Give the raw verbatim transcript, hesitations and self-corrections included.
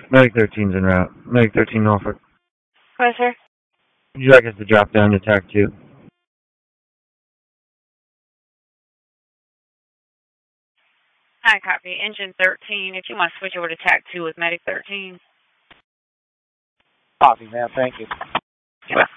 Medic thirteen's en route. Medic thirteen Norfolk. Yes, sir. Would you like us to drop down to TAC two? Hi, copy. Engine thirteen. If you want to switch over to TAC two with Medic thirteen. Copy, ma'am. Thank you. You're welcome.